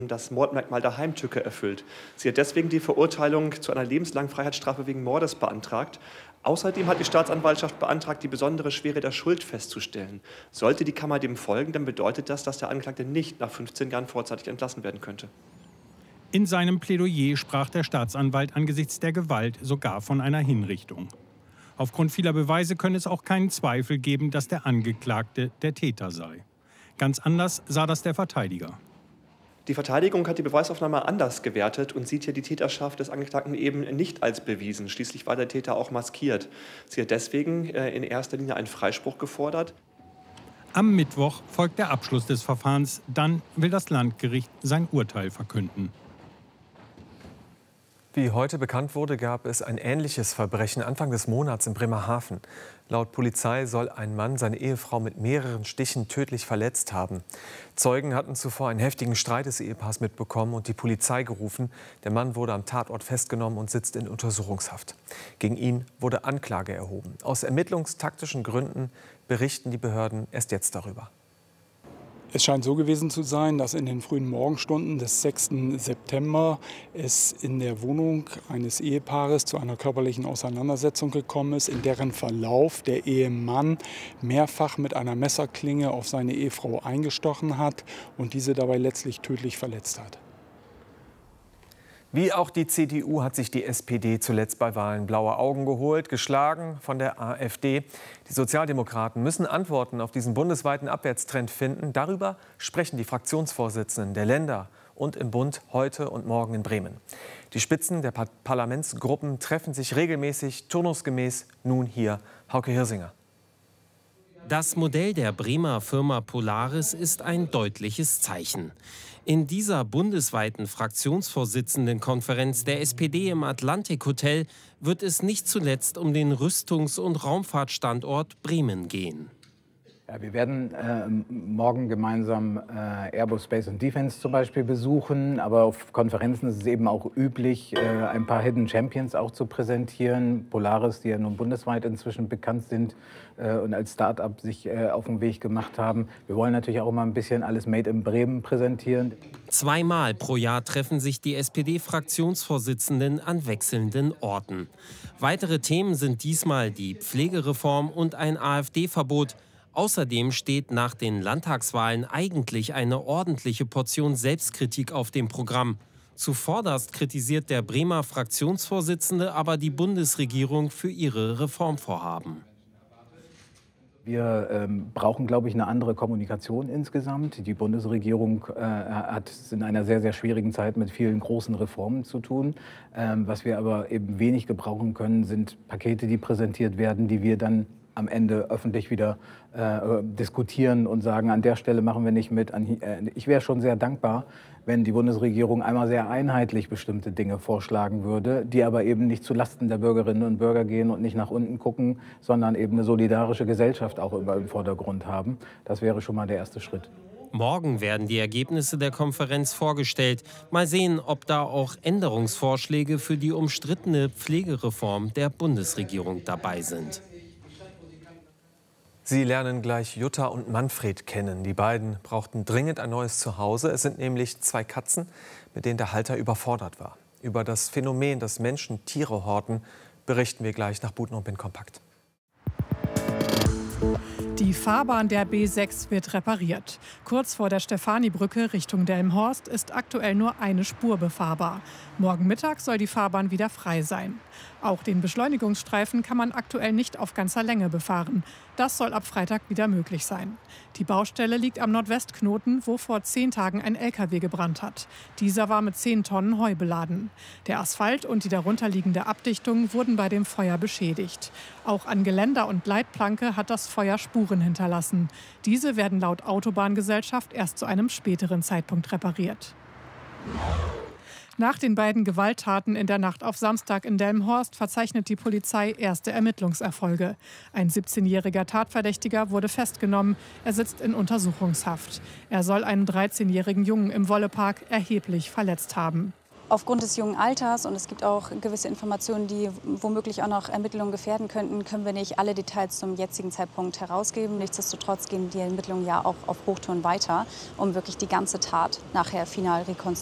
das Mordmerkmal der Heimtücke erfüllt. Sie hat deswegen die Verurteilung zu einer lebenslangen Freiheitsstrafe wegen Mordes beantragt. Außerdem hat die Staatsanwaltschaft beantragt, die besondere Schwere der Schuld festzustellen. Sollte die Kammer dem folgen, dann bedeutet das, dass der Angeklagte nicht nach 15 Jahren vorzeitig entlassen werden könnte. In seinem Plädoyer sprach der Staatsanwalt angesichts der Gewalt sogar von einer Hinrichtung. Aufgrund vieler Beweise könne es auch keinen Zweifel geben, dass der Angeklagte der Täter sei. Ganz anders sah das der Verteidiger. Die Verteidigung hat die Beweisaufnahme anders gewertet und sieht hier die Täterschaft des Angeklagten eben nicht als bewiesen. Schließlich war der Täter auch maskiert. Sie hat deswegen in erster Linie einen Freispruch gefordert. Am Mittwoch folgt der Abschluss des Verfahrens. Dann will das Landgericht sein Urteil verkünden. Wie heute bekannt wurde, gab es ein ähnliches Verbrechen Anfang des Monats in Bremerhaven. Laut Polizei soll ein Mann seine Ehefrau mit mehreren Stichen tödlich verletzt haben. Zeugen hatten zuvor einen heftigen Streit des Ehepaars mitbekommen und die Polizei gerufen. Der Mann wurde am Tatort festgenommen und sitzt in Untersuchungshaft. Gegen ihn wurde Anklage erhoben. Aus ermittlungstaktischen Gründen berichten die Behörden erst jetzt darüber. Es scheint so gewesen zu sein, dass in den frühen Morgenstunden des 6. September es in der Wohnung eines Ehepaares zu einer körperlichen Auseinandersetzung gekommen ist, in deren Verlauf der Ehemann mehrfach mit einer Messerklinge auf seine Ehefrau eingestochen hat und diese dabei letztlich tödlich verletzt hat. Wie auch die CDU hat sich die SPD zuletzt bei Wahlen blaue Augen geholt, geschlagen von der AfD. Die Sozialdemokraten müssen Antworten auf diesen bundesweiten Abwärtstrend finden. Darüber sprechen die Fraktionsvorsitzenden der Länder und im Bund heute und morgen in Bremen. Die Spitzen der Parlamentsgruppen treffen sich regelmäßig, turnusgemäß. Nun hier Hauke Hirsinger. Das Modell der Bremer Firma Polaris ist ein deutliches Zeichen. In dieser bundesweiten Fraktionsvorsitzendenkonferenz der SPD im Atlantik Hotel wird es nicht zuletzt um den Rüstungs- und Raumfahrtstandort Bremen gehen. Ja, wir werden morgen gemeinsam Airbus Space and Defense zum Beispiel besuchen. Aber auf Konferenzen ist es eben auch üblich, ein paar Hidden Champions auch zu präsentieren. Polaris, die ja nun bundesweit inzwischen bekannt sind und als Start-up sich auf den Weg gemacht haben. Wir wollen natürlich auch mal ein bisschen alles Made in Bremen präsentieren. Zweimal pro Jahr treffen sich die SPD-Fraktionsvorsitzenden an wechselnden Orten. Weitere Themen sind diesmal die Pflegereform und ein AfD-Verbot. Außerdem steht nach den Landtagswahlen eigentlich eine ordentliche Portion Selbstkritik auf dem Programm. Zuvorderst kritisiert der Bremer Fraktionsvorsitzende aber die Bundesregierung für ihre Reformvorhaben. Wir brauchen, glaube ich, eine andere Kommunikation insgesamt. Die Bundesregierung hat in einer sehr, sehr schwierigen Zeit mit vielen großen Reformen zu tun. Was wir aber eben wenig gebrauchen können, sind Pakete, die präsentiert werden, die wir dann am Ende öffentlich wieder diskutieren und sagen, an der Stelle machen wir nicht mit. Ich wäre schon sehr dankbar, wenn die Bundesregierung einmal sehr einheitlich bestimmte Dinge vorschlagen würde, die aber eben nicht zulasten der Bürgerinnen und Bürger gehen und nicht nach unten gucken, sondern eben eine solidarische Gesellschaft auch immer im Vordergrund haben. Das wäre schon mal der erste Schritt. Morgen werden die Ergebnisse der Konferenz vorgestellt. Mal sehen, ob da auch Änderungsvorschläge für die umstrittene Pflegereform der Bundesregierung dabei sind. Sie lernen gleich Jutta und Manfred kennen. Die beiden brauchten dringend ein neues Zuhause. Es sind nämlich zwei Katzen, mit denen der Halter überfordert war. Über das Phänomen, dass Menschen Tiere horten, berichten wir gleich nach Buten und Bin kompakt. Die Fahrbahn der B6 wird repariert. Kurz vor der Stefanibrücke Richtung Delmenhorst ist aktuell nur eine Spur befahrbar. Morgen Mittag soll die Fahrbahn wieder frei sein. Auch den Beschleunigungsstreifen kann man aktuell nicht auf ganzer Länge befahren. Das soll ab Freitag wieder möglich sein. Die Baustelle liegt am Nordwestknoten, wo vor 10 Tagen ein LKW gebrannt hat. Dieser war mit 10 Tonnen Heu beladen. Der Asphalt und die darunterliegende Abdichtung wurden bei dem Feuer beschädigt. Auch an Geländer und Leitplanke hat das Feuer Spuren hinterlassen. Diese werden laut Autobahngesellschaft erst zu einem späteren Zeitpunkt repariert. Nach den beiden Gewalttaten in der Nacht auf Samstag in Delmenhorst verzeichnet die Polizei erste Ermittlungserfolge. Ein 17-jähriger Tatverdächtiger wurde festgenommen. Er sitzt in Untersuchungshaft. Er soll einen 13-jährigen Jungen im Wollepark erheblich verletzt haben. Aufgrund des jungen Alters, und es gibt auch gewisse Informationen, die womöglich auch noch Ermittlungen gefährden könnten, können wir nicht alle Details zum jetzigen Zeitpunkt herausgeben. Nichtsdestotrotz gehen die Ermittlungen ja auch auf Hochtouren weiter, um wirklich die ganze Tat nachher final rekonstruieren.